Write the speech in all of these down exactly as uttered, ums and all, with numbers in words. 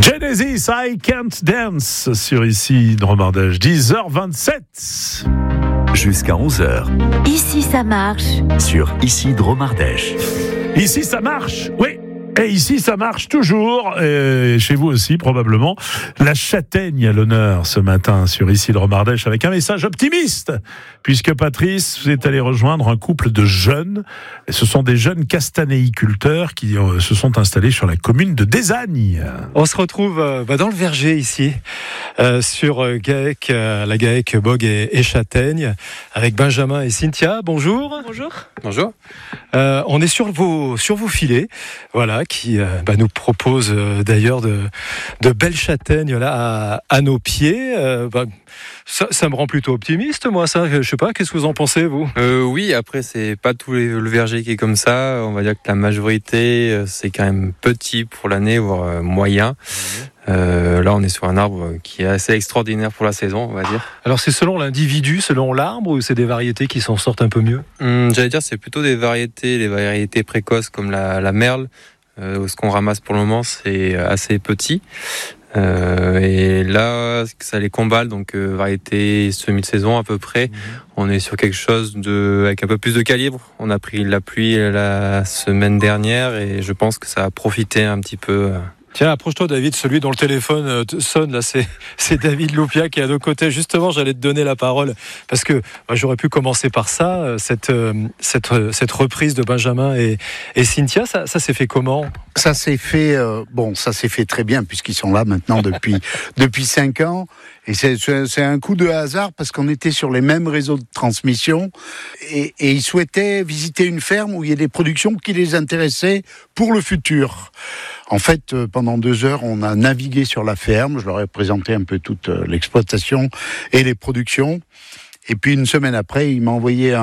Genesis, I Can't Dance sur Ici Dromardèche, dix heures vingt-sept. Jusqu'à onze heures. Ici ça marche. Sur Ici Dromardèche. Ici ça marche, oui. Et ici, ça marche toujours, et chez vous aussi probablement. La châtaigne à l'honneur ce matin sur Ici le Romardèche avec un message optimiste, puisque Patrice, vous êtes allé rejoindre un couple de jeunes. Et ce sont des jeunes castanéiculteurs qui euh, se sont installés sur la commune de Désagne. On se retrouve euh, bah, dans le verger ici, euh, sur euh, Gaec, euh, la Gaec, Bogue et, et Châtaigne, avec Benjamin et Cynthia. Bonjour. Bonjour. Bonjour. Euh, on est sur vos, sur vos filets, voilà, qui euh, bah, nous propose euh, d'ailleurs de, de belles châtaignes là à, à nos pieds. Euh, bah, ça, ça me rend plutôt optimiste, moi. Ça, je sais pas. Qu'est-ce que vous en pensez, vous ? euh, Oui, après c'est pas tout les, le verger qui est comme ça. On va dire que la majorité c'est quand même petit pour l'année, voire euh, moyen. Mmh. Euh, là, on est sur un arbre qui est assez extraordinaire pour la saison, on va dire. Alors, c'est selon l'individu, selon l'arbre, ou c'est des variétés qui s'en sortent un peu mieux ? Hum, J'allais dire, c'est plutôt des variétés, les variétés précoces comme la, la merle. Euh, ce qu'on ramasse pour le moment, c'est assez petit. Euh, et là, ça les comballe, donc euh, variété semi-saison à peu près. Mmh. On est sur quelque chose de avec un peu plus de calibre. On a pris la pluie la semaine dernière et je pense que ça a profité un petit peu. Euh, Tiens, approche-toi, David, celui dont le téléphone sonne, là, c'est, c'est David Loupia qui est à nos côtés. Justement, j'allais te donner la parole, parce que bah, j'aurais pu commencer par ça, cette, cette, cette reprise de Benjamin et, et Cynthia, ça, ça s'est fait comment ? Ça s'est fait, euh, bon, ça s'est fait très bien, puisqu'ils sont là maintenant depuis, depuis cinq ans. Et c'est, c'est un coup de hasard, parce qu'on était sur les mêmes réseaux de transmission, et, et ils souhaitaient visiter une ferme où il y a des productions qui les intéressaient pour le futur. En fait, pendant deux heures, on a navigué sur la ferme. Je leur ai présenté un peu toute l'exploitation et les productions. Et puis, une semaine après, il m'a envoyé un,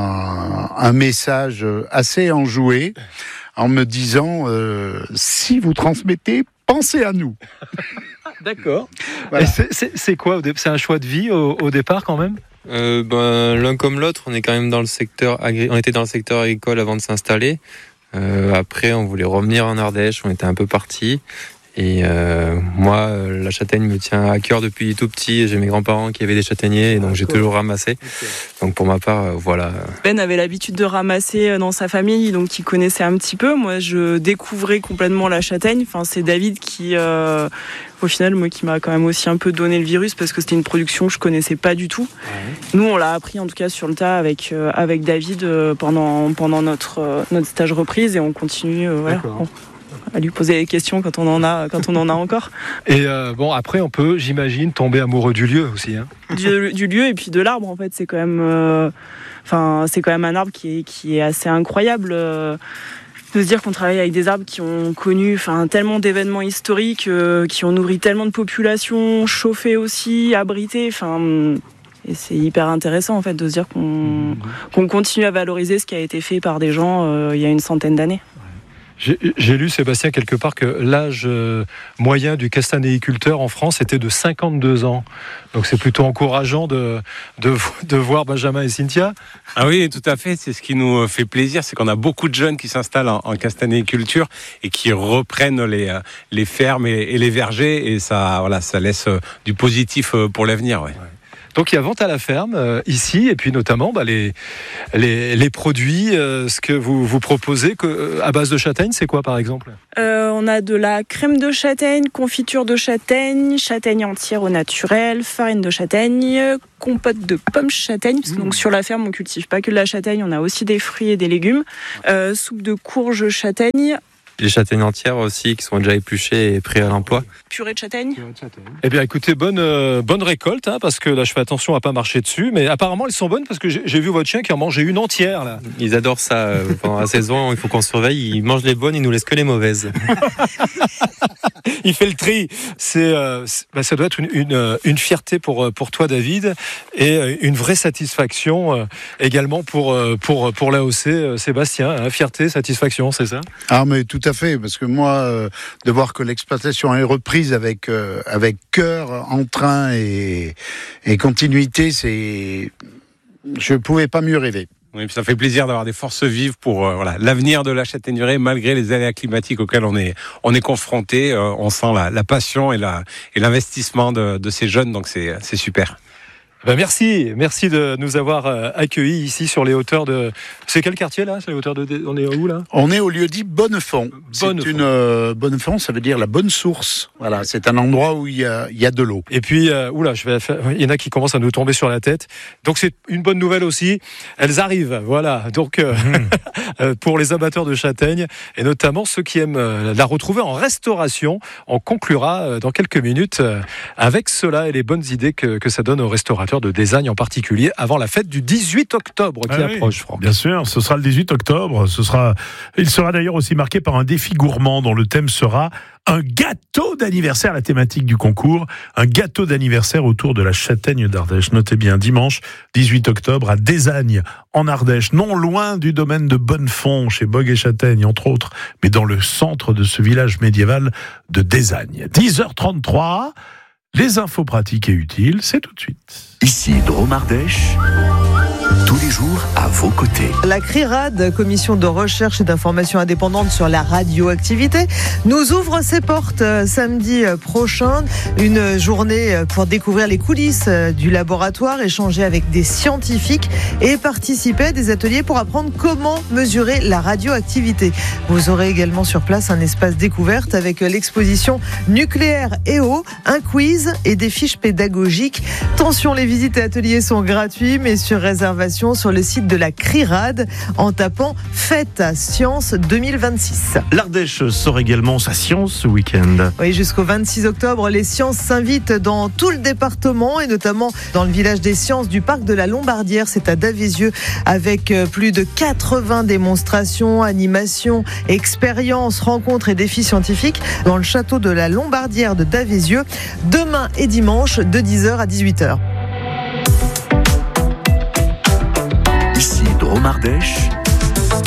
un message assez enjoué en me disant euh, « Si vous transmettez, pensez à nous ». D'accord. Voilà. Et c'est, c'est, c'est quoi ? C'est un choix de vie au, au départ, quand même ? euh, ben, l'un comme l'autre, on est quand même dans le secteur agri- on était dans le secteur agricole avant de s'installer. Euh, après, on voulait revenir en Ardèche, on était un peu partis. Et euh, moi, la châtaigne me tient à cœur depuis tout petit. J'ai mes grands-parents qui avaient des châtaigniers, et donc j'ai toujours ramassé. Okay. Donc pour ma part, euh, voilà. Ben avait l'habitude de ramasser dans sa famille, donc il connaissait un petit peu. Moi, je découvrais complètement la châtaigne. Enfin, c'est David qui, euh, au final, moi, qui m'a quand même aussi un peu donné le virus, parce que c'était une production que je connaissais pas du tout. Ouais. Nous, on l'a appris en tout cas sur le tas avec euh, avec David euh, pendant pendant notre euh, notre stage reprise, et on continue. Euh, voilà. Bon. À lui poser des questions quand on en a, quand on en a encore. Et euh, bon, après, on peut, j'imagine, tomber amoureux du lieu aussi. Hein. Du, du lieu et puis de l'arbre, en fait. C'est quand même, euh, enfin, c'est quand même un arbre qui est, qui est assez incroyable. Euh, de se dire qu'on travaille avec des arbres qui ont connu, enfin, tellement d'événements historiques, euh, qui ont nourri tellement de populations, chauffé aussi, abrité, enfin. Et c'est hyper intéressant, en fait, de se dire qu'on, mmh. qu'on continue à valoriser ce qui a été fait par des gens euh, il y a une centaine d'années. J'ai, j'ai lu, Sébastien, quelque part que l'âge euh, moyen du castanéiculteur en France était de cinquante-deux ans. Donc c'est plutôt encourageant de, de, de voir Benjamin et Cynthia. Ah oui, tout à fait. C'est ce qui nous fait plaisir, c'est qu'on a beaucoup de jeunes qui s'installent en, en castanéiculture et qui reprennent les, les fermes et, et les vergers. Et ça, voilà, ça laisse du positif pour l'avenir. Ouais. Ouais. Donc il y a vente à la ferme euh, ici, et puis notamment bah, les, les, les produits, euh, ce que vous, vous proposez que, euh, à base de châtaigne, c'est quoi par exemple ? euh, On a de la crème de châtaigne, confiture de châtaigne, châtaigne entière au naturel, farine de châtaigne, compote de pommes châtaigne, parce que mmh. donc, sur la ferme on ne cultive pas que de la châtaigne, on a aussi des fruits et des légumes, euh, soupe de courge châtaigne. Les châtaignes entières aussi qui sont déjà épluchées et prêtes à l'emploi. Purée de châtaigne. Eh bien écoutez, bonne, euh, bonne récolte, hein, parce que là je fais attention à ne pas marcher dessus, mais apparemment elles sont bonnes parce que j'ai, j'ai vu votre chien qui en mangeait une entière là. Ils adorent ça euh, pendant la saison, il faut qu'on surveille, ils mangent les bonnes, ils nous laissent que les mauvaises. Il fait le tri. C'est, euh, c'est, bah, ça doit être une, une, une fierté pour, pour toi David, et une vraie satisfaction euh, également pour, pour, pour l'A O C euh, Sébastien, hein, fierté, satisfaction, c'est ça ? Ah mais tout à fait, parce que moi, euh, de voir que l'exploitation est reprise avec euh, avec cœur, entrain et, et continuité, c'est, je pouvais pas mieux rêver. Oui, puis ça fait plaisir d'avoir des forces vives pour euh, voilà, l'avenir de la châtaigneraie, malgré les aléas climatiques auxquels on est, on est confronté. Euh, on sent la, la passion et, la, et l'investissement de, de ces jeunes, donc c'est, c'est super. Ben merci, merci de nous avoir accueillis ici sur les hauteurs de. C'est quel quartier là ? C'est les hauteurs de. On est où là ? On est au lieu-dit Bonnefond. Bonnefond. C'est une euh, Bonnefond, ça veut dire la bonne source. Voilà, c'est un endroit où il y a, il y a de l'eau. Et puis, euh, oula, je vais faire... il y en a qui commencent à nous tomber sur la tête. Donc c'est une bonne nouvelle aussi. Elles arrivent, voilà. Donc euh, mmh. pour les amateurs de châtaignes et notamment ceux qui aiment euh, la retrouver en restauration, on conclura euh, dans quelques minutes euh, avec cela et les bonnes idées que, que ça donne aux restaurateurs de Désagne en particulier, avant la fête du dix-huit octobre qui ah approche, oui, Franck. Bien sûr, ce sera le dix-huit octobre. Ce sera, il sera d'ailleurs aussi marqué par un défi gourmand dont le thème sera un gâteau d'anniversaire, la thématique du concours, un gâteau d'anniversaire autour de la châtaigne d'Ardèche. Notez bien, dimanche dix-huit octobre à Désagne, en Ardèche, non loin du domaine de Bonnefond, chez Bogue et Châtaigne, entre autres, mais dans le centre de ce village médiéval de Désagne. dix heures trente-trois, les infos pratiques et utiles, c'est tout de suite. Ici Drôme Ardèche, tous les jours à vos côtés. La CRIRAD, commission de recherche et d'information indépendante sur la radioactivité, nous ouvre ses portes samedi prochain. Une journée pour découvrir les coulisses du laboratoire, échanger avec des scientifiques et participer à des ateliers pour apprendre comment mesurer la radioactivité. Vous aurez également sur place un espace découverte avec l'exposition Nucléaire et eau, un quiz et des fiches pédagogiques. Attention, les visites et ateliers sont gratuits, mais sur réservation sur le site de la CRIRAD en tapant Fête à Science deux mille vingt-six. L'Ardèche sort également sa science ce week-end. Oui, jusqu'au vingt-six octobre, les sciences s'invitent dans tout le département et notamment dans le village des sciences du parc de la Lombardière. C'est à Davézieux avec plus de quatre-vingts démonstrations, animations, expériences, rencontres et défis scientifiques dans le château de la Lombardière de Davézieux demain et dimanche de dix heures à dix-huit heures. Ici Drôme Ardèche,